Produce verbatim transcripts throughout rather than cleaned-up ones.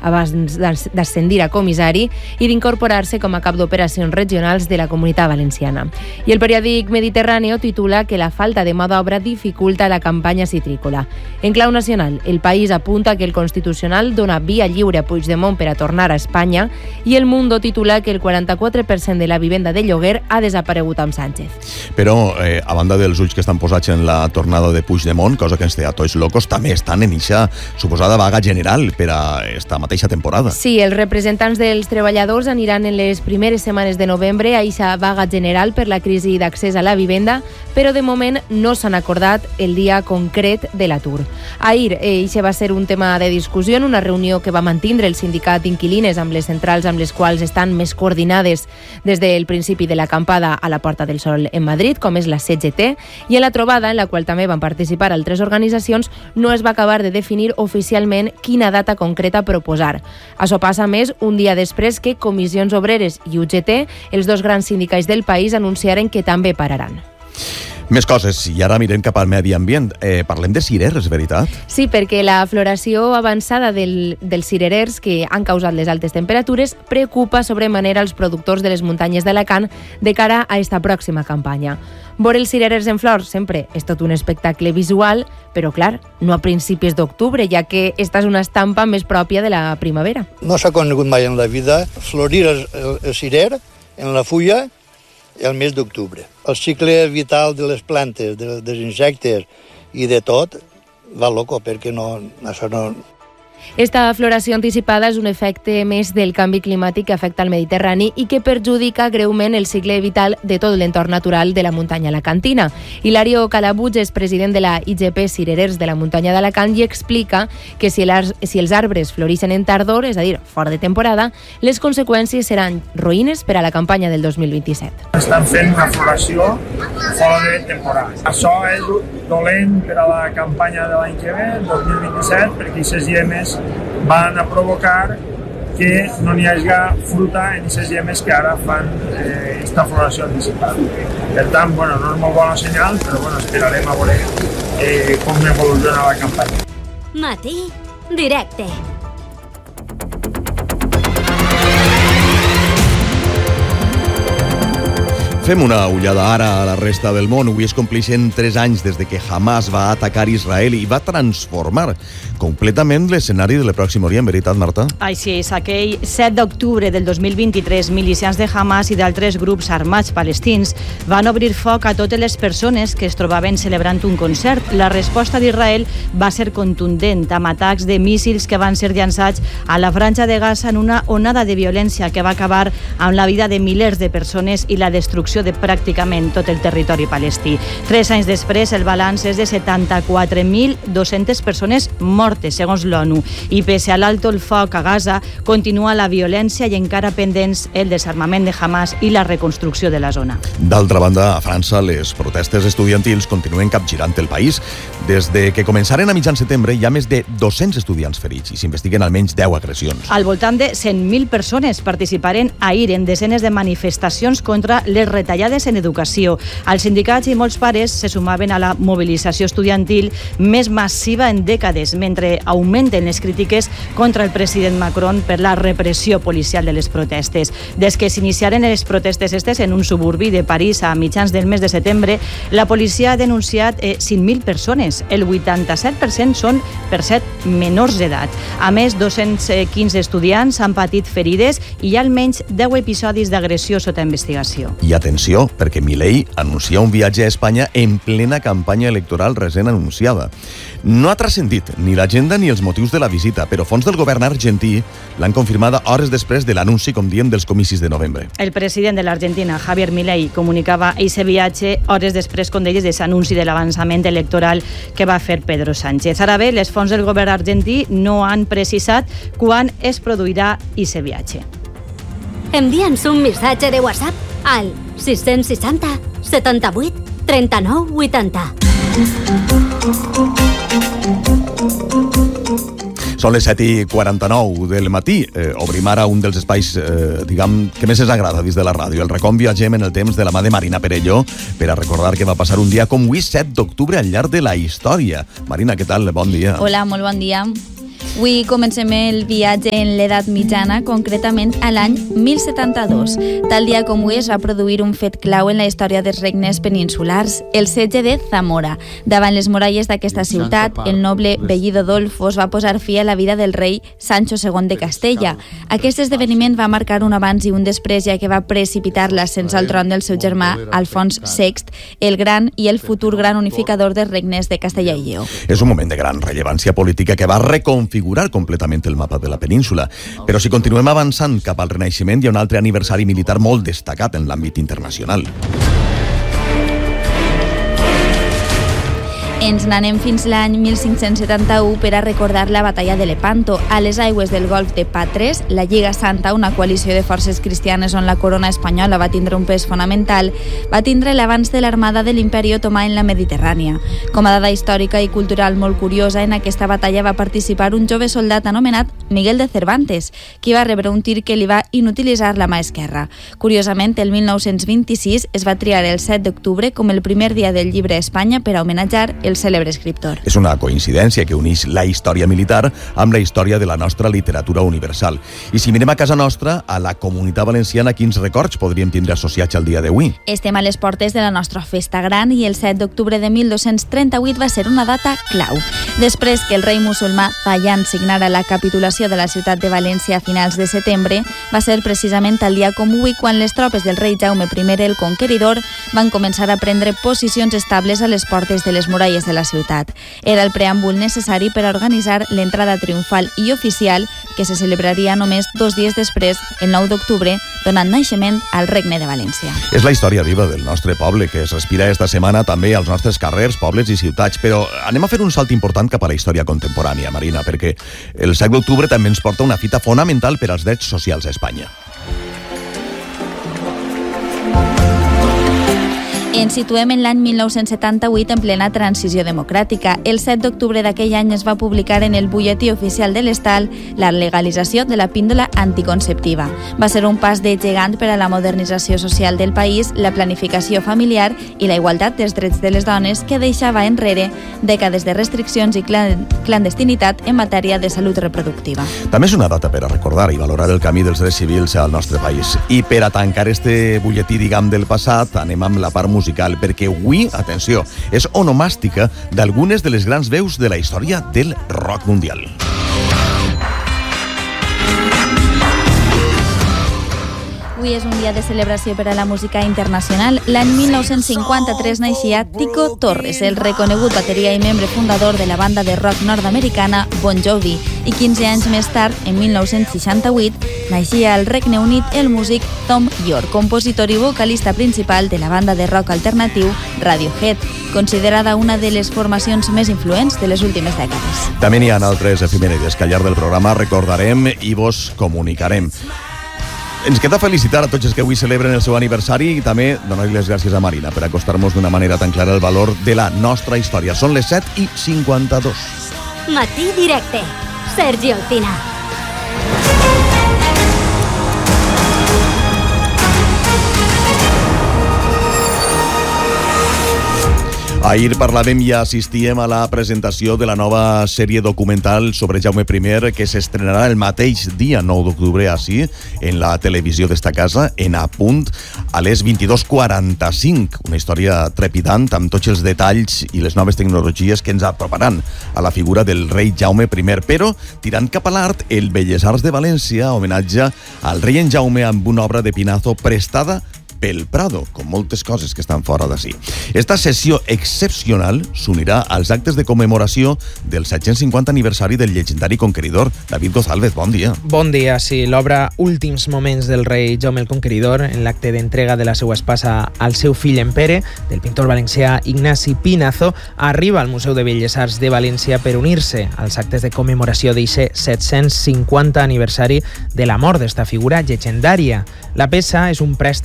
abans d'ascendir a comissari i d'incorporar-se com a cap d'operacions regionals de la Comunitat Valenciana. I el periòdic Mediterráneo titula que la falta de mà d'obra dificulta la campanya citrícola. En clau nacional, El País apunta que el Constitucional dona via lliure a Puigdemont per a tornar a Espanya i El Mundo titula que el quaranta-quatre per cent de la vivenda de lloguer ha desaparegut amb Sánchez. Però, eh, a banda dels ulls que estan posats en la tornada de Puigdemont, cosa que ens té a tots locos, també estan en eixa suposada vaga general per a esta mateixa temporada. Sí, els representants dels treballadors aniran en les primeres setmanes de novembre a eixa vaga general per la crisi d'accés a la vivenda, però de moment no s'han acordat el dia concret de l'atur. Ahir, eixe va ser un tema de discussió en una reunió que va mantindre el sindicat d'inquilines amb les centrals amb les quals estan més coordinades des del principi de l'acampada a la Porta del Sol en Madrid, com és la C G T, i en la trobada, en la qual també van participar altres organitzacions, no es va acabar de definir oficialment quina data concreta proposar. Això passa més un dia després que Comissions Obreres i U G T, els dos grans sindicats del país, anunciaren que també pararan. Més coses, i ara mirem cap al medi ambient. Eh, parlem de cirers, veritat? Sí, perquè la floració avançada del, dels cirerers que han causat les altes temperatures preocupa sobremanera els productors de les muntanyes d'Alacant de cara a esta pròxima campanya. Veure els cirerers en flors sempre és tot un espectacle visual, però clar, no a principis d'octubre, ja que esta és una estampa més pròpia de la primavera. No s'ha conegut mai en la vida florir el, el, el cirer en la fulla el mes d'octubre. El cicle vital de les plantes, de, dels insectes i de tot va loco, perquè no, això no... Esta floració anticipada és un efecte més del canvi climàtic que afecta el Mediterrani i que perjudica greument el cicle vital de tot l'entorn natural de la muntanya alacantina. Hilario Calabuig és president de la I G P Cirerers de la muntanya d'Alacant i explica que si, si els arbres florixen en tardor, és a dir, fora de temporada, les conseqüències seran roïnes per a la campanya del dos mil vint-i-set. Estan fent una floració fora de temporada. Això és dolent per a la campanya de l'any que ve, dos mil vint-i-set, perquè aquestes llemes van a provocar que no n'hi hagi fruta en aquestes llemes que ara fan eh, esta floració anticipada. Per tant, bueno, no és molt bona senyal, però bueno, esperarem a veure eh, com evoluciona la campanya. Matí directe. Fem una ullada ara a la resta del món. Avui es compleixen tres anys des de que Hamas va atacar Israel i va transformar completament l'escenari de l'Pròxim Orient, veritat, Marta? Així és, aquell set d'octubre del dos mil vint-i-tres, milicians de Hamas i d'altres grups armats palestins van obrir foc a totes les persones que es trobaven celebrant un concert. La resposta d'Israel va ser contundent, amb atacs de míssils que van ser llançats a la franja de Gaza en una onada de violència que va acabar amb la vida de milers de persones i la destrucció de pràcticament tot el territori palestí. Tres anys després, el balanç és de setanta-quatre mil dos-centes persones mortes, segons l'ONU. I pese a l'alto el foc a Gaza, continua la violència i encara pendents el desarmament de Hamas i la reconstrucció de la zona. D'altra banda, a França, les protestes estudiantils continuen capgirant el país. Des de que començaren a mitjan setembre, hi ha més de dos-cents estudiants ferits i s'investiguen almenys deu agressions. Al voltant de cent mil persones participaren ahir en desenes de manifestacions contra les retallades en educació. Els sindicats i molts pares se sumaven a la mobilització estudiantil més massiva en dècades, mentre augmenten les crítiques contra el president Macron per la repressió policial de les protestes. Des que s'iniciaren les protestes estes en un suburbi de París a mitjans del mes de setembre, la policia ha denunciat eh, cinc mil persones. El vuitanta-set per cent són, per cert, menors d'edat. A més, dos-cents quinze estudiants han patit ferides i hi ha almenys deu episodis d'agressió sota investigació. I atenció, perquè Milei anuncia un viatge a Espanya en plena campanya electoral recent anunciada. No ha transcendit ni l'agenda ni els motius de la visita, però fons del govern argentí l'han confirmada hores després de l'anunci, com diem, dels comicis de novembre. El president de l'Argentina, Javier Milei, comunicava aquest viatge hores després, com deies, de l'anunci de l'avançament electoral que va fer Pedro Sánchez. Ara bé, les fonts del govern argentí no han precisat quan es produirà aquest viatge. Envia'ns un missatge de WhatsApp al sis seixanta, setanta-vuit, trenta-nou, vuitanta. Són les set i quaranta-nou del matí. Eh, obrim ara un dels espais, eh, diguem, que més ens agrada dins de la ràdio. El Recon viatgem en el temps de la mà de Marina Perelló per a recordar que va passar un dia com avui, set d'octubre, al llarg de la història. Marina, què tal? Bon dia. Hola, molt bon dia. Avui comencem el viatge en l'edat mitjana, concretament a l'any mil setanta-dos. Tal dia com avui es va produir un fet clau en la història dels regnes peninsulars, el setge de Zamora. Davant les muralles d'aquesta ciutat, el noble Bellido Dolfos va posar fi a la vida del rei Sancho segon de Castella. Aquest esdeveniment va marcar un abans i un després, ja que va precipitar l'ascens al tron del seu germà Alfons sext, el gran i el futur gran unificador dels regnes de Castella i Lleó. És un moment de gran rellevància política que va reconfigurar completament el mapa de la península. Però si continuem avançant cap al Renaixement, hi ha un altre aniversari militar molt destacat en l'àmbit internacional. Ens n'anem fins l'any mil cinc-cents setanta-u per a recordar la batalla de Lepanto. A les aigües del golf de Patres, la Lliga Santa, una coalició de forces cristianes on la corona espanyola va tindre un pes fonamental, va tindre l'avanç de l'armada de l'imperi otomà en la Mediterrània. Com a dada històrica i cultural molt curiosa, en aquesta batalla va participar un jove soldat anomenat Miguel de Cervantes, qui va rebre un tir que li va inutilitzar la mà esquerra. Curiosament, el mil nou-cents vint-i-sis es va triar el set d'octubre com el primer dia del llibre a Espanya per a homenatjar el cèlebre escriptor. És una coincidència que uneix la història militar amb la història de la nostra literatura universal. I si mirem a casa nostra, a la Comunitat Valenciana, quins records podríem tindre associats al dia d'avui? Estem a les portes de la nostra festa gran i el set d'octubre de mil dos-cents trenta-vuit va ser una data clau. Després que el rei musulmà Zayan signara la capitulació de la ciutat de València a finals de setembre, va ser precisament el dia com avui quan les tropes del rei Jaume primer el Conqueridor van començar a prendre posicions estables a les portes de les muralles de la ciutat. Era el preàmbul necessari per a organitzar l'entrada triomfal i oficial que se celebraria només dos dies després, el nou d'octubre, donant naixement al Regne de València. És la història viva del nostre poble que es respira esta setmana també als nostres carrers, pobles i ciutats, però anem a fer un salt important cap a la història contemporània, Marina, perquè el set d'octubre també ens porta una fita fonamental per als drets socials a Espanya. Ens situem en l'any mil nou-cents setanta-vuit en plena transició democràtica. El set d'octubre d'aquell any es va publicar en el butlletí oficial de l'Estat la legalització de la píndola anticonceptiva. Va ser un pas de gegant per a la modernització social del país, la planificació familiar i la igualtat dels drets de les dones que deixava enrere dècades de restriccions i clandestinitat en matèria de salut reproductiva. També és una data per a recordar i valorar el camí dels drets civils al nostre país. I per a tancar este butlletí, diguem, del passat, anem amb la part musical musical, perquè avui, atenció, és onomàstica d'algunes de les grans veus de la història del rock mundial. Avui és un dia de celebració per a la música internacional. L'any mil nou-cents cinquanta-tres naixia Tico Torres, el reconegut bateria i membre fundador de la banda de rock nord-americana Bon Jovi. I quinze anys més tard, en mil nou-cents seixanta-vuit, naixia al Regne Unit el músic Thom Yorke, compositor i vocalista principal de la banda de rock alternatiu Radiohead, considerada una de les formacions més influents de les últimes dècades. També n'hi ha altres efemèrides que al llarg del programa recordarem i vos comunicarem. Ens queda felicitar a tots els que avui celebren el seu aniversari i també donar-li les gràcies a Marina per acostar-nos d'una manera tan clara el valor de la nostra història. Són les set i cinquanta-dos. Matí Directe. Sergi Altina. Ahir parlàvem i assistíem a la presentació de la nova sèrie documental sobre Jaume primer que s'estrenarà el mateix dia nou d'octubre així en la televisió d'esta casa en A Punt a les vint-i-dos quaranta-cinc. Una història trepidant amb tots els detalls i les noves tecnologies que ens aproparan a la figura del rei Jaume primer, però tirant cap a l'art, el Belles Arts de València homenatja al rei en Jaume amb una obra de Pinazo prestada pel Prado, com moltes coses que estan fora d'ací. Esta sessió excepcional s'unirà als actes de commemoració del set-cents cinquanta aniversari del llegendari conqueridor. David González, bon dia. Bon dia, sí. L'obra Últims moments del rei Jaume el Conqueridor, en l'acte d'entrega de la seva espasa al seu fill en Pere, del pintor valencià Ignasi Pinazo, arriba al Museu de Belles Arts de València per unir-se als actes de commemoració d'eixe set-cents cinquanta aniversari de la mort d'esta figura llegendària. La peça és un préstec que se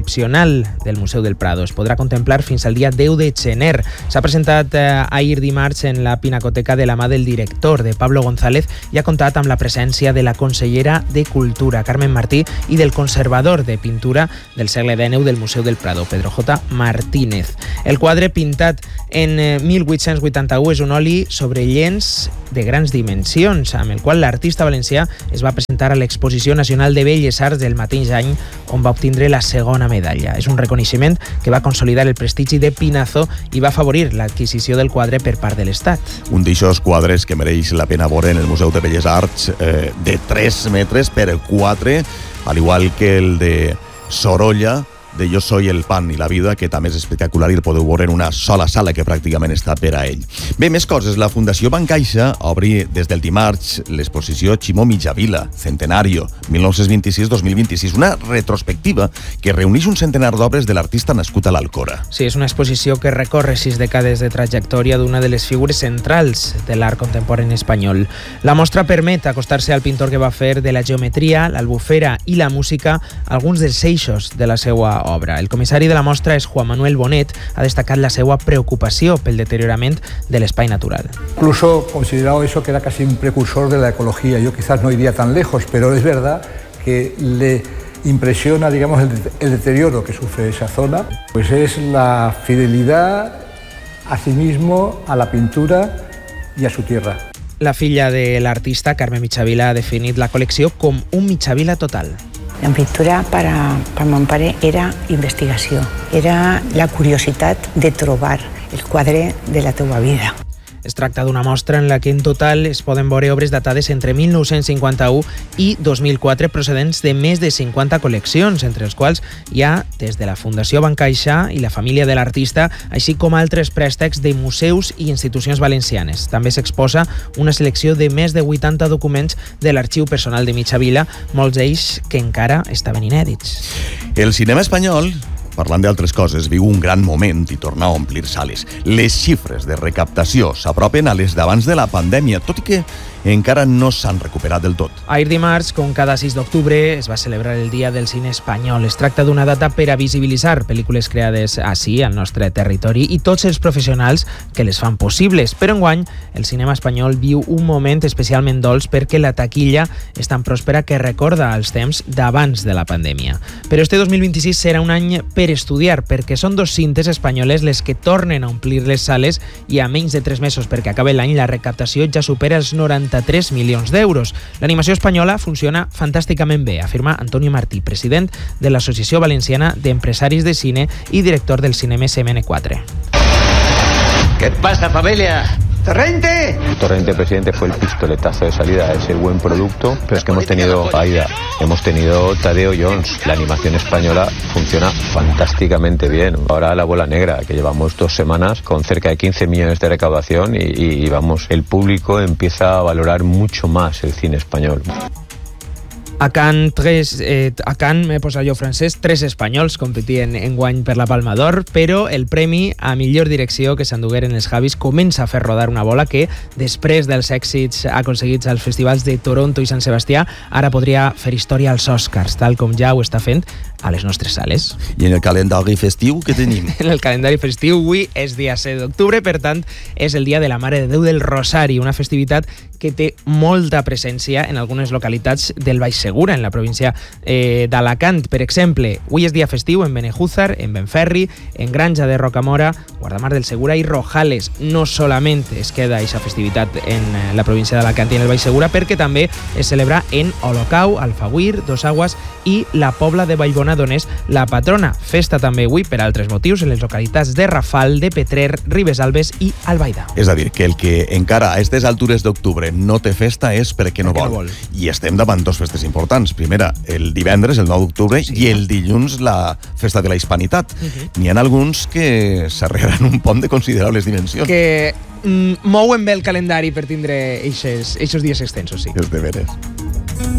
excepcional del Museu del Prado. Es podrà contemplar fins al dia deu de gener. S'ha presentat eh, ahir dimarts en la Pinacoteca de la mà del director, de Pablo González, i ha contat amb la presència de la consellera de Cultura, Carmen Martí, i del conservador de pintura del segle dinou del Museu del Prado, Pedro J. Martínez. El quadre, pintat en mil vuit-cents vuitanta-u, és un oli sobre llenç de grans dimensions, amb el qual l'artista valencià es va presentar a l'Exposició Nacional de Belles Arts del mateix any, on va obtindre la segona medalla. És un reconeixement que va consolidar el prestigi de Pinazo i va afavorir l'adquisició del quadre per part de l'Estat. Un d'aixòs quadres que mereix la pena veure en el Museu de Belles Arts, eh, de tres metres per quatre, al igual que el de Sorolla, de Yo soy el pan i la vida, que també és espectacular i el podeu veure en una sola sala que pràcticament està per a ell. Bé, més coses. La Fundació Bancaixa obri des del dimarts l'exposició Ximo Mitjavila, Centenario, mil nou-cents vint-i-sis a dos mil vint-i-sis, una retrospectiva que reuneix un centenar d'obres de l'artista nascut a l'Alcora. Sí, és una exposició que recorre sis dècades de trajectòria d'una de les figures centrals de l'art contemporani espanyol. La mostra permet acostar-se al pintor que va fer de la geometria, l'albufera i la música alguns dels eixos de la seva obra. El comissari de la mostra és Juan Manuel Bonet. Ha destacat la seva preocupació pel deteriorament de l'espai natural. Incluso considerado eso que era casi un precursor de la ecología. Yo quizás no iría tan lejos, pero es verdad que le impresiona, digamos, el, el deterioro que sufre esa zona. Pues es la fidelidad a sí mismo, a la pintura y a su tierra. La filla de l'artista, Carme Mitjavila, ha definit la col·lecció com un Mitjavila total. La pintura per a, per mon pare era investigació, era la curiositat de trobar el quadre de la teua vida. Es tracta d'una mostra en la que en total es poden veure obres datades entre mil nou-cents cinquanta-u i dos mil quatre procedents de més de cinquanta col·leccions, entre els quals hi ha des de la Fundació Bancaixa i la família de l'artista, així com altres préstecs de museus i institucions valencianes. També s'exposa una selecció de més de vuitanta documents de l'arxiu personal de Mitjavila, molts d'ells que encara estaven inèdits. El cinema espanyol, parlant d'altres coses, viu un gran moment i torna a omplir sales. Les xifres de recaptació s'apropen a les d'abans de la pandèmia, tot i que encara no s'han recuperat del tot. Ahir dimarts, com cada sis d'octubre, es va celebrar el Dia del Cine Espanyol. Es tracta d'una data per a visibilitzar pel·lícules creades així, al nostre territori, i tots els professionals que les fan possibles. Però enguany, el cinema espanyol viu un moment especialment dolç perquè la taquilla és tan pròspera que recorda els temps d'abans de la pandèmia. Però este dos mil vint-i-sis serà un any per estudiar, perquè són dos cintes espanyoles les que tornen a omplir les sales i a menys de tres mesos perquè acabe l'any la recaptació ja supera els noranta-tres milions d'euros. L'animació espanyola funciona fantàsticament bé, afirma Antonio Martí, president de l'Associació Valenciana d'Empresaris de Cine i director del Cinema S M N quatre. ¿Qué pasa, familia? ¡Torrente! Torrente, presidente, fue el pistoletazo de salida a ese buen producto, pero es que hemos tenido Aida, hemos tenido Tadeo Jones. La animación española funciona fantásticamente bien. Ahora La Bola Negra, que llevamos dos semanas con cerca de quince millones de recaudación y, y vamos, el público empieza a valorar mucho más el cine español. A Cannes, tres, eh, a Cannes, m'he posat jo francès, tres espanyols competien enguany per la Palma d'Or, però el premi a millor direcció que s'endugueren els Javis comença a fer rodar una bola que, després dels èxits aconseguits als festivals de Toronto i Sant Sebastià, ara podria fer història als Oscars, tal com ja ho està fent a les nostres sales. I en el calendari festiu què tenim? En el calendari festiu avui és dia set d'octubre, per tant, és el dia de la Mare de Déu del Rosari, una festivitat que té molta presència en algunes localitats del Baix Segura, en la província eh, d'Alacant. Per exemple, avui és dia festiu en Benejúzar, en Benferri, en Granja de Rocamora, Guardamar del Segura i Rojales. No solament es queda aquesta festivitat en la província d'Alacant i en el Baix Segura, perquè també es celebra en Olocau, Alfauir, Dos Aguas i la Pobla de Vallbona, d'on és la patrona. Festa també avui, per altres motius, en les localitats de Rafal, de Petrer, Ribesalbes i Albaida. És a dir, que el que encara a aquestes altures d'octubre no té festa és perquè no, vol. no vol. I estem davant dos festes importants. Primera, el divendres, el nou d'octubre, sí. I el dilluns, la festa de la Hispanitat. Uh-huh. N'hi ha alguns que s'arreglaran un pont de considerables dimensions. Que mm, mouen bé el calendari per tindre eixos dies extensos, sí. És de veres.